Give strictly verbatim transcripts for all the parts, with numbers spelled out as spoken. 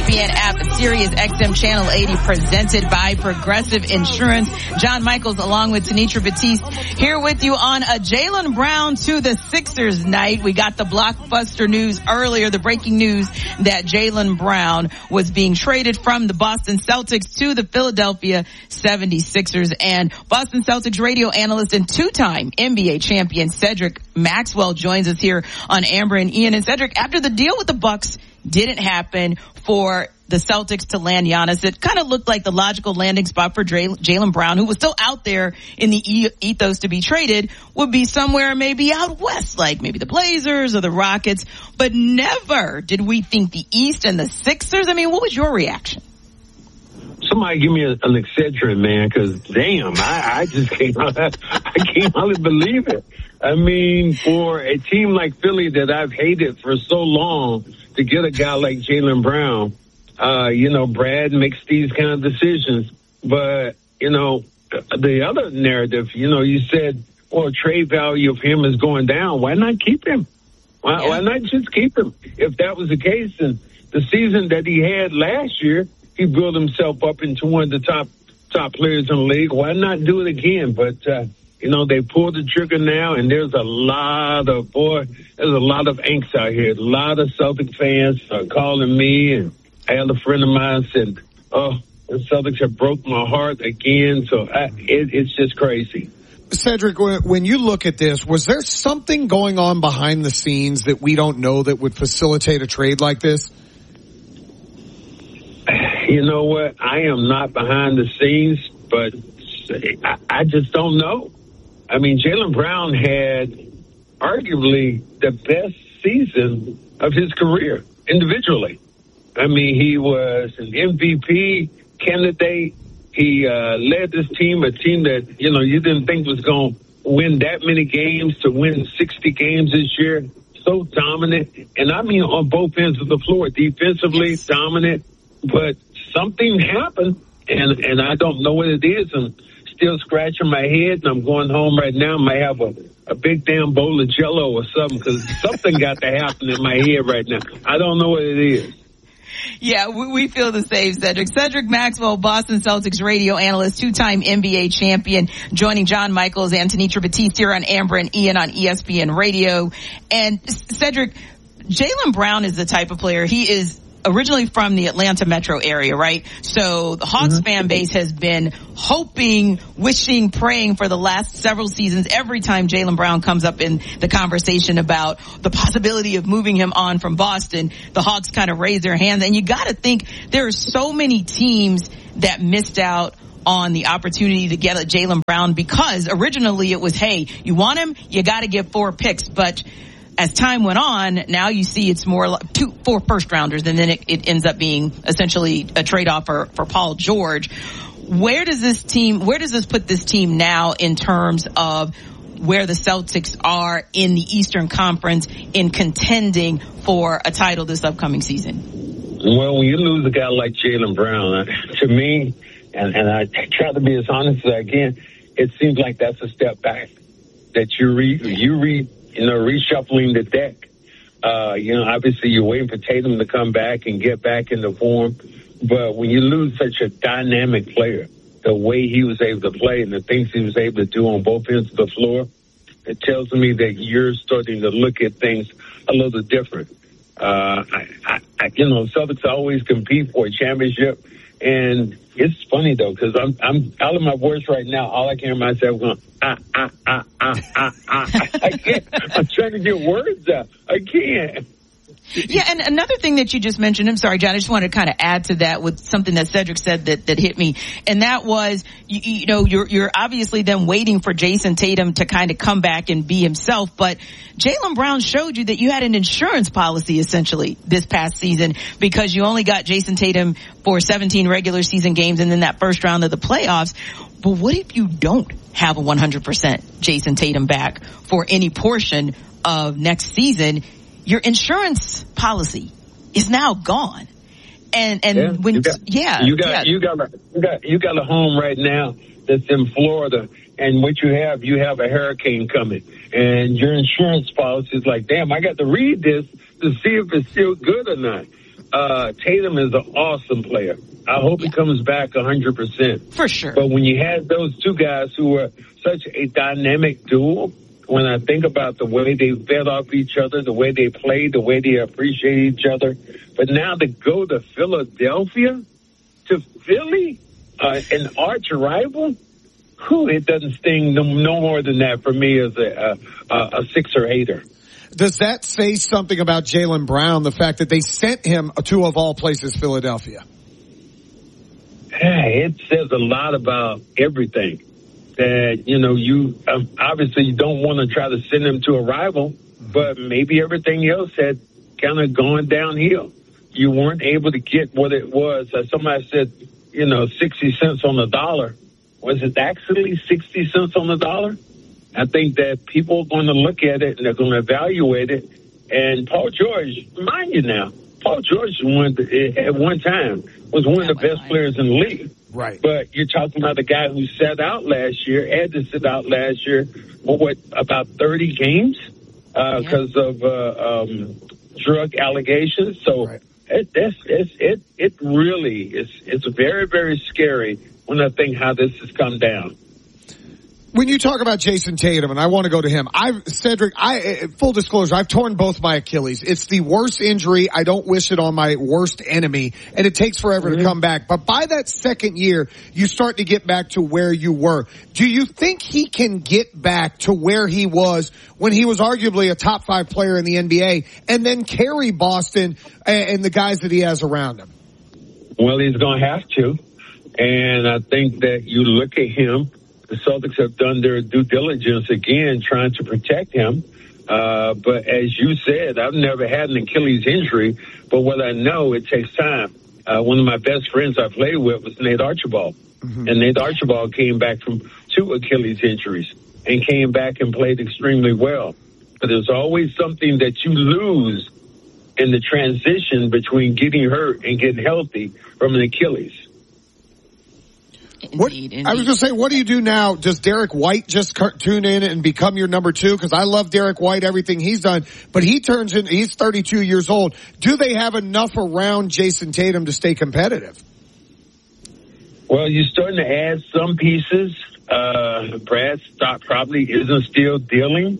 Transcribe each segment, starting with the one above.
P N app, Sirius X M Channel eighty, presented by Progressive Insurance. John Michaels along with Tanitra Batiste here with you on a Jaylen Brown to the Sixers night. We got the blockbuster news earlier, the breaking news that Jaylen Brown was being traded from the Boston Celtics to the Philadelphia seventy-sixers. And Boston Celtics radio analyst and two-time N B A champion Cedric Maxwell joins us here on Amber and Ian. And Cedric, after the deal with the Bucks didn't happen for the Celtics to land Giannis, it kind of looked like the logical landing spot for Jaylen Brown, who was still out there in the ethos to be traded, would be somewhere maybe out west, like maybe the Blazers or the Rockets. But never did we think the East and the Sixers. I mean, what was your reaction? Somebody give me a, an Excedrin, man, because damn, I, I just can't, I can't hardly believe it. I mean, for a team like Philly that I've hated for so long, to get a guy like Jaylen Brown, uh, you know, Brad makes these kind of decisions. But, you know, the other narrative, you know, you said, well, trade value of him is going down. Why not keep him? Why, yeah. why not just keep him? If that was the case, and the season that he had last year, he built himself up into one of the top top players in the league. Why not do it again? But, uh, you know, they pulled the trigger now, and there's a lot of, boy, there's a lot of angst out here. A lot of Celtic fans are calling me, and I had a friend of mine said, oh, the Celtics have broke my heart again. So I, it, it's just crazy. Cedric, when you look at this, was there something going on behind the scenes that we don't know that would facilitate a trade like this? You know what? I am not behind the scenes, but I, I just don't know. I mean, Jaylen Brown had arguably the best season of his career individually. I mean, he was an M V P candidate. He uh, led this team, a team that, you know, you didn't think was going to win that many games, to win sixty games this year. So dominant. And I mean, on both ends of the floor, defensively dominant. But something happened, and, and I don't know what it is. And still scratching my head, and I'm going home right now. I might have a, a big damn bowl of Jell-O or something, because something got to happen in my head right now. I don't know what it is. Yeah, we, we feel the same, Cedric. Cedric Maxwell, Boston Celtics radio analyst, two-time N B A champion, joining John Michaels and Tanitra Batiste here on Amber and Ian on E S P N Radio. And Cedric, Jaylen Brown is the type of player, he is originally from the Atlanta metro area, right? So the Hawks mm-hmm. fan base has been hoping, wishing, praying for the last several seasons. Every time Jaylen Brown comes up in the conversation about the possibility of moving him on from Boston, the Hawks kind of raise their hands. And you got to think there are so many teams that missed out on the opportunity to get a Jaylen Brown, because originally it was, hey, you want him, you got to get four picks. But as time went on, now you see it's more like two, four first rounders, and then it, it ends up being essentially a trade off for, for Paul George. Where does this team, where does this put this team now in terms of where the Celtics are in the Eastern Conference in contending for a title this upcoming season? Well, when you lose a guy like Jaylen Brown, to me, and, and I try to be as honest as I can, it seems like that's a step back. That you re, you re, you know, reshuffling the deck. Uh, you know, obviously you're waiting for Tatum to come back and get back into form. But when you lose such a dynamic player, the way he was able to play and the things he was able to do on both ends of the floor, it tells me that you're starting to look at things a little different. Uh, I, I, I, you know, Celtics always compete for a championship. And it's funny, though, because I'm, I'm out of my voice right now. All I can hear myself going, ah, ah, ah, ah, ah, ah. I can't. I'm trying to get words out. I can't. Yeah, and another thing that you just mentioned, I'm sorry, John, I just wanted to kind of add to that with something that Cedric said that, that hit me. And that was, you, you know, you're, you're obviously then waiting for Jason Tatum to kind of come back and be himself. But Jaylen Brown showed you that you had an insurance policy essentially this past season, because you only got Jason Tatum for seventeen regular season games and then that first round of the playoffs. But what if you don't have a one hundred percent Jason Tatum back for any portion of next season? Your insurance policy is now gone. And, and yeah, when, you got, yeah, you got, yeah. you got, a, you got, you got a home right now that's in Florida. And what you have, you have a hurricane coming, and your insurance policy is like, damn, I got to read this to see if it's still good or not. uh, Tatum is an awesome player. I hope yeah. he comes back one hundred percent. For sure. But when you had those two guys who were such a dynamic duo, when I think about the way they fed off each other, the way they played, the way they appreciate each other, but now to go to Philadelphia, to Philly, uh, an arch rival, whew, it doesn't sting no, no more than that for me as a, a, a Sixer hater. Does that say something about Jaylen Brown, the fact that they sent him to, of all places, Philadelphia? It says a lot about everything. That, you know, you um, obviously you don't want to try to send him to a rival, but maybe everything else had kind of gone downhill. You weren't able to get what it was. Uh, somebody said, you know, sixty cents on the dollar. Was it actually sixty cents on the dollar? I think that people are going to look at it and they're going to evaluate it. And Paul George, mind you now, Paul George one, at one time was one of the best players in the league. Right. But you're talking about the guy who sat out last year, had to sit out last year, for what, about thirty games because uh, yeah. of uh, um, drug allegations. So right. it, that's, it's, it, it really is, it's very, very scary when I think how this has come down. When you talk about Jason Tatum, and I want to go to him, I've, Cedric, I, full disclosure, I've torn both my Achilles. It's the worst injury. I don't wish it on my worst enemy, and it takes forever mm-hmm. to come back. But by that second year, you start to get back to where you were. Do you think he can get back to where he was when he was arguably a top five player in the N B A and then carry Boston and the guys that he has around him? Well, he's going to have to. And I think that you look at him, the Celtics have done their due diligence again, trying to protect him. Uh, but as you said, I've never had an Achilles injury, but what I know, it takes time. Uh, one of my best friends I played with was Nate Archibald. Mm-hmm. And Nate Archibald came back from two Achilles injuries and came back and played extremely well. But there's always something that you lose in the transition between getting hurt and getting healthy from an Achilles. Indeed, what, indeed. I was going to say, what do you do now? Does Derek White just tune in and become your number two? Because I love Derek White, everything he's done, but he turns in, he's thirty-two years old. Do they have enough around Jason Tatum to stay competitive? Well, you're starting to add some pieces. Uh, Brad Stott probably isn't still dealing.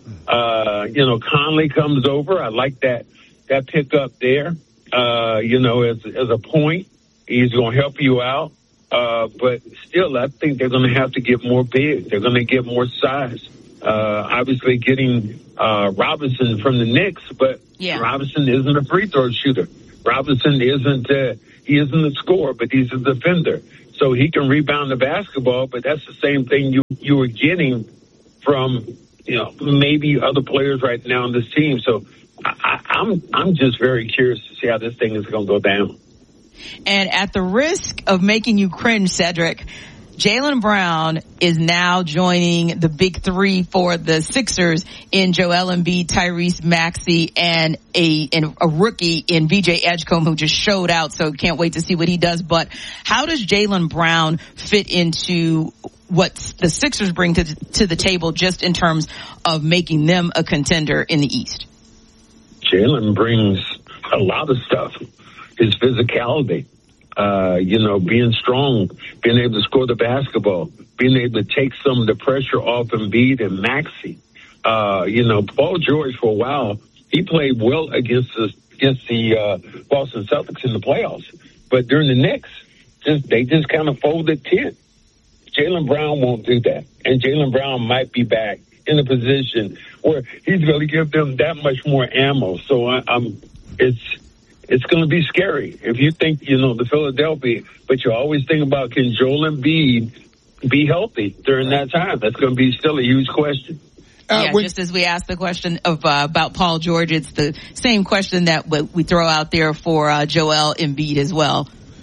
Uh, you know, Conley comes over. I like that, that pickup there. Uh, you know, as, as a point, he's going to help you out. Uh, but still, I think they're going to have to get more big. They're going to get more size. Uh, obviously getting, uh, Robinson from the Knicks, but yeah. Robinson isn't a free throw shooter. Robinson isn't, uh, he isn't a scorer, but he's a defender. So he can rebound the basketball, but that's the same thing you, you were getting from, you know, maybe other players right now on this team. So I, I'm, I'm just very curious to see how this thing is going to go down. And at the risk of making you cringe, Cedric, Jaylen Brown is now joining the big three for the Sixers in Joel Embiid, Tyrese Maxey, and a and a rookie in V J Edgecombe who just showed out. So can't wait to see what he does. But how does Jaylen Brown fit into what the Sixers bring to to the table, just in terms of making them a contender in the East? Jaylen brings a lot of stuff. His physicality, uh, you know, being strong, being able to score the basketball, being able to take some of the pressure off Embiid and Maxey. Uh, you know, Paul George for a while, he played well against the, against the, uh, Boston Celtics in the playoffs. But during the Knicks, just, they just kind of folded ten. Jaylen Brown won't do that. And Jaylen Brown might be back in a position where he's going to give them that much more ammo. So I, I'm, it's, It's going to be scary if you think, you know, the Philadelphia, but you always think about, can Joel Embiid be healthy during that time? That's going to be still a huge question. Uh, yeah, when, just as we asked the question of uh, about Paul George, it's the same question that we throw out there for uh, Joel Embiid as well.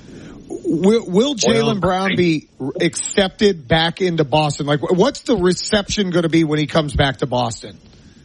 Will, will Jaylen Brown be accepted back into Boston? Like, what's the reception going to be when he comes back to Boston?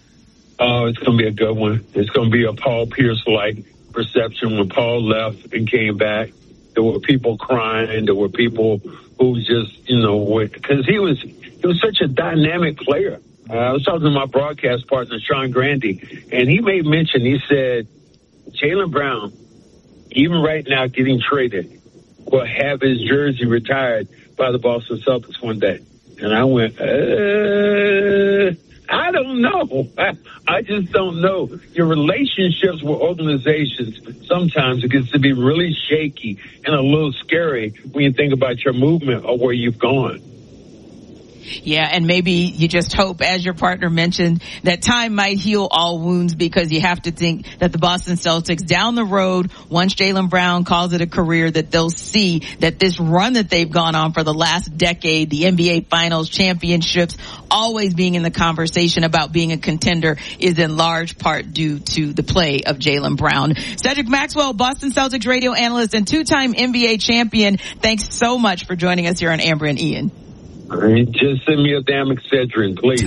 Oh, it's going to be a good one. It's going to be a Paul Pierce-like reception. When Paul left and came back, there were people crying. There were people who just, you know, because he was he was such a dynamic player. Uh, I was talking to my broadcast partner, Sean Grandy, and he made mention. He said, Jaylen Brown even right now getting traded, will have his jersey retired by the Boston Celtics one day. And I went, uh, I don't know. I, I just don't know. Your relationships with organizations, sometimes it gets to be really shaky and a little scary when you think about your movement or where you've gone. Yeah, and maybe you just hope, as your partner mentioned, that time might heal all wounds, because you have to think that the Boston Celtics down the road, once Jaylen Brown calls it a career, that they'll see that this run that they've gone on for the last decade, the N B A Finals, championships, always being in the conversation about being a contender, is in large part due to the play of Jaylen Brown. Cedric Maxwell, Boston Celtics radio analyst and two-time N B A champion, thanks so much for joining us here on Amber and Ian. All right, just send me a damn Excedrin, please.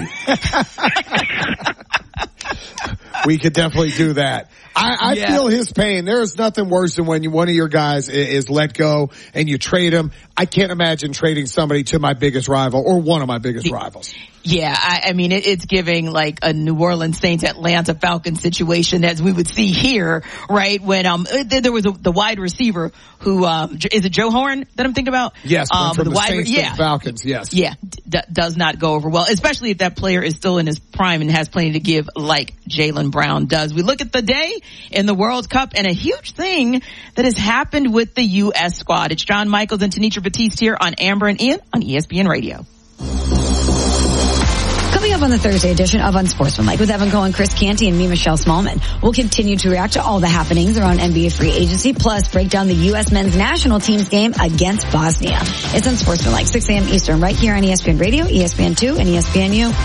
We could definitely do that. I, I yeah. feel his pain. There is nothing worse than when you, one of your guys is, is let go and you trade him. I can't imagine trading somebody to my biggest rival or one of my biggest the, rivals. Yeah, I, I mean, it, it's giving like a New Orleans Saints Atlanta Falcons situation, as we would see here, right? When um there was a, the wide receiver who um is it Joe Horn that I'm thinking about? Yes, um, from the, the wide, Saints yeah. to the Falcons. Yes, yeah, d- does not go over well, especially if that player is still in his prime and has plenty to give, like Jaylen Brown does. We look at the day in the World Cup and a huge thing that has happened with the U S squad. It's John Michaels and Tenitra Batiste here on Amber and Ian on E S P N Radio. Coming up on the Thursday edition of Unsportsmanlike with Evan Cohen, Chris Canty, and me, Michelle Smallman. We'll continue to react to all the happenings around N B A free agency, plus break down the U S men's national team's game against Bosnia. It's Unsportsmanlike, six a.m. Eastern, right here on E S P N Radio, E S P N two, and E S P N U.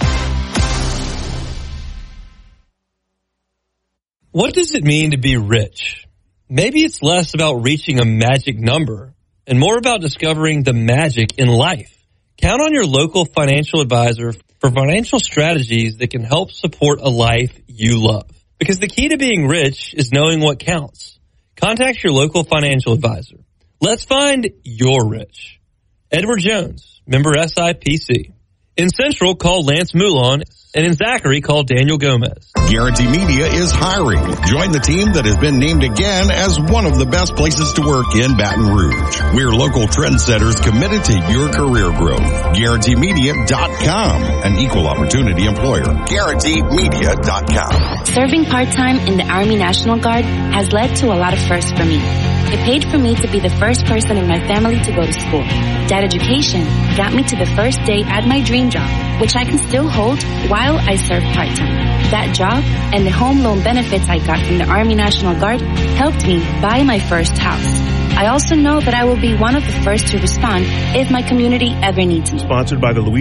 What does it mean to be rich? Maybe it's less about reaching a magic number and more about discovering the magic in life. Count on your local financial advisor for financial strategies that can help support a life you love. Because the key to being rich is knowing what counts. Contact your local financial advisor. Let's find your rich. Edward Jones, member S I P C. In Central, call Lance Moulon, and in Zachary, call Daniel Gomez. Guarantee Media is hiring. Join the team that has been named again as one of the best places to work in Baton Rouge. We're local trendsetters committed to your career growth. Guarantee Media dot com, an equal opportunity employer. Guarantee Media dot com. Serving part-time in the Army National Guard has led to a lot of firsts for me. It paid for me to be the first person in my family to go to school. That education got me to the first day at my dream job, which I can still hold while I serve part-time. That job and the home loan benefits I got from the Army National Guard helped me buy my first house. I also know that I will be one of the first to respond if my community ever needs me. Sponsored by the Louisiana